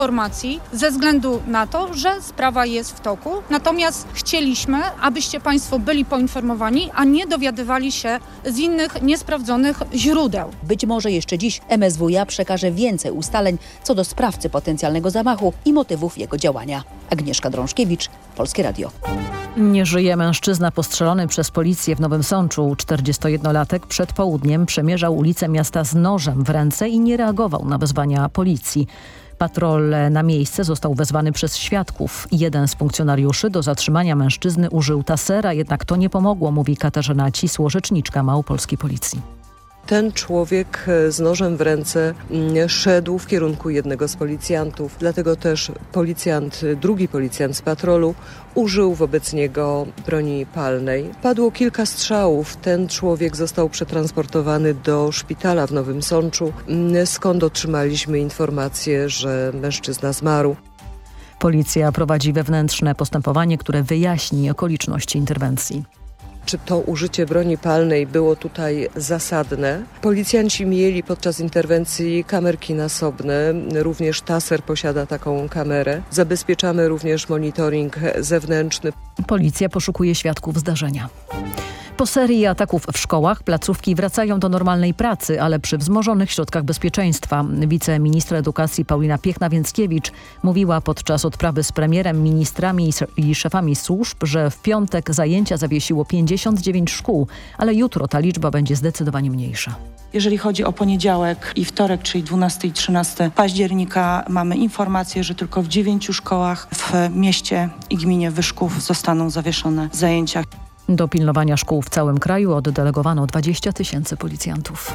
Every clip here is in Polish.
informacji ze względu na to, że sprawa jest w toku. Natomiast chcieliśmy, abyście Państwo byli poinformowani, a nie dowiadywali się z innych niesprawdzonych źródeł. Być może jeszcze dziś MSWiA przekaże więcej ustaleń co do sprawcy potencjalnego zamachu i motywów jego działania. Agnieszka Drążkiewicz, Polskie Radio. Nie żyje mężczyzna postrzelony przez policję w Nowym Sączu. 41-latek przed południem przemierzał ulicę miasta z nożem w ręce i nie reagował na wezwania policji. Patrol na miejsce został wezwany przez świadków. Jeden z funkcjonariuszy do zatrzymania mężczyzny użył tasera, jednak to nie pomogło, mówi Katarzyna Cisło, rzeczniczka małopolskiej policji. Ten człowiek z nożem w ręce szedł w kierunku jednego z policjantów. Dlatego też drugi policjant z patrolu użył wobec niego broni palnej. Padło kilka strzałów. Ten człowiek został przetransportowany do szpitala w Nowym Sączu, skąd otrzymaliśmy informację, że mężczyzna zmarł. Policja prowadzi wewnętrzne postępowanie, które wyjaśni okoliczności interwencji. Czy to użycie broni palnej było tutaj zasadne? Policjanci mieli podczas interwencji kamerki nasobne, również taser posiada taką kamerę. Zabezpieczamy również monitoring zewnętrzny. Policja poszukuje świadków zdarzenia. Po serii ataków w szkołach placówki wracają do normalnej pracy, ale przy wzmożonych środkach bezpieczeństwa. Wiceministra edukacji Paulina Piechna-Więckiewicz mówiła podczas odprawy z premierem, ministrami i szefami służb, że w piątek zajęcia zawiesiło 59 szkół, ale jutro ta liczba będzie zdecydowanie mniejsza. Jeżeli chodzi o poniedziałek i wtorek, czyli 12 i 13 października, mamy informację, że tylko w 9 szkołach w mieście i gminie Wyszków zostaną zawieszone zajęcia. Do pilnowania szkół w całym kraju oddelegowano 20 000 policjantów.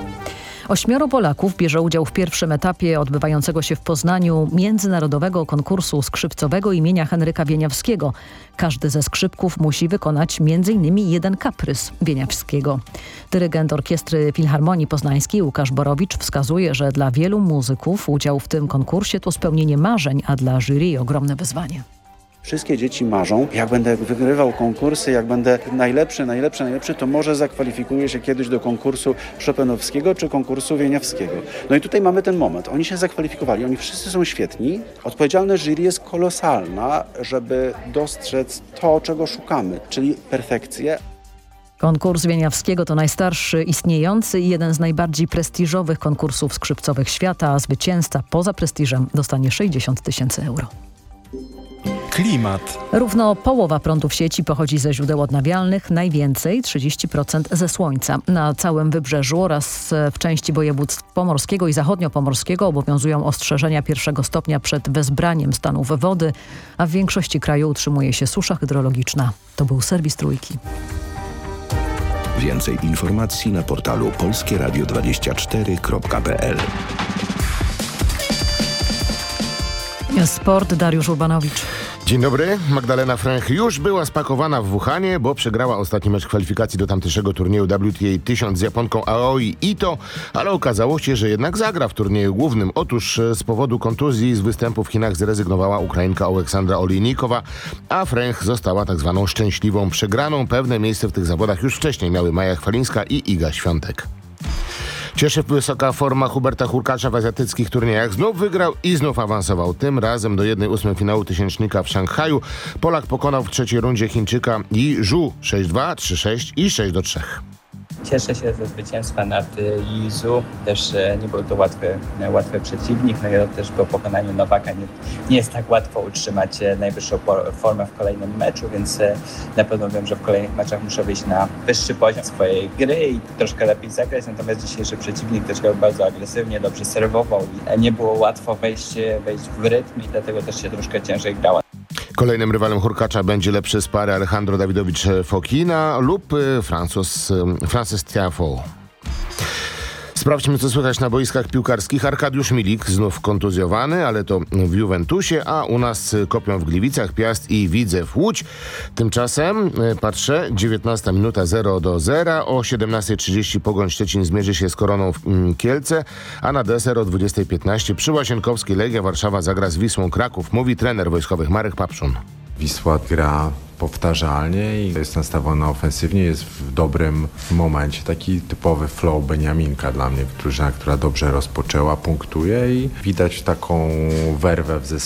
8 Polaków bierze udział w pierwszym etapie odbywającego się w Poznaniu międzynarodowego konkursu skrzypcowego imienia Henryka Wieniawskiego. Każdy ze skrzypków musi wykonać m.in. jeden kaprys Wieniawskiego. Dyrygent Orkiestry Filharmonii Poznańskiej Łukasz Borowicz wskazuje, że dla wielu muzyków udział w tym konkursie to spełnienie marzeń, a dla jury ogromne wyzwanie. Wszystkie dzieci marzą, jak będę wygrywał konkursy, jak będę najlepszy, to może zakwalifikuję się kiedyś do konkursu Chopinowskiego czy konkursu Wieniawskiego. No i tutaj mamy ten moment. Oni się zakwalifikowali, oni wszyscy są świetni. Odpowiedzialność jury jest kolosalna, żeby dostrzec to, czego szukamy, czyli perfekcję. Konkurs Wieniawskiego to najstarszy istniejący i jeden z najbardziej prestiżowych konkursów skrzypcowych świata, a zwycięzca poza prestiżem dostanie 60 000 euro. Klimat. Równo połowa prądu w sieci pochodzi ze źródeł odnawialnych, najwięcej 30% ze słońca. Na całym wybrzeżu oraz w części województw pomorskiego i zachodniopomorskiego obowiązują ostrzeżenia 1. stopnia przed wezbraniem stanów wody, a w większości kraju utrzymuje się susza hydrologiczna. To był serwis Trójki. Więcej informacji na portalu polskieradio24.pl. Sport, Dariusz Urbanowicz. Dzień dobry. Magdalena Fręch już była spakowana w Wuhanie, bo przegrała ostatni mecz kwalifikacji do tamtejszego turnieju WTA 1000 z Japonką Aoi Ito, ale okazało się, że jednak zagra w turnieju głównym. Otóż z powodu kontuzji z występu w Chinach zrezygnowała Ukrainka Aleksandra Olejnikowa, a Fręch została tak zwaną szczęśliwą przegraną. Pewne miejsce w tych zawodach już wcześniej miały Maja Chwalińska i Iga Świątek. Cieszy wysoka forma Huberta Hurkacza w azjatyckich turniejach. Znów wygrał i znów awansował. Tym razem do 1/8 finału tysięcznika w Szanghaju. Polak pokonał w trzeciej rundzie Chińczyka Yi Zhu 6-2, 3-6 i 6-3. Cieszę się ze zwycięstwa nad Yizu. Też nie był to łatwy przeciwnik. No i też po pokonaniu Nowaka nie jest tak łatwo utrzymać najwyższą formę w kolejnym meczu, więc na pewno wiem, że w kolejnych meczach muszę wyjść na wyższy poziom swojej gry i troszkę lepiej zagrać. Natomiast dzisiejszy przeciwnik też grał bardzo agresywnie, dobrze serwował i nie było łatwo wejść w rytm i dlatego też się troszkę ciężej grało. Kolejnym rywalem Hurkacza będzie lepszy z pary Alejandro Dawidowicz-Fokina lub Francis Tiafoe. Sprawdźmy, co słychać na boiskach piłkarskich. Arkadiusz Milik znów kontuzjowany, ale to w Juventusie, a u nas kopią w Gliwicach Piast i Widzew Łódź. Tymczasem, patrzę, 19 minuta 0-0. O 17:30 Pogoń Szczecin zmierzy się z Koroną w Kielce, a na deser o 20:15 przy Łazienkowskiej Legia Warszawa zagra z Wisłą Kraków, mówi trener wojskowych Marek Papszun. Wisła gra powtarzalnie i jest nastawiona ofensywnie, jest w dobrym momencie. Taki typowy flow Beniaminka dla mnie, drużyna, która dobrze rozpoczęła, punktuje i widać taką werwę w zespole.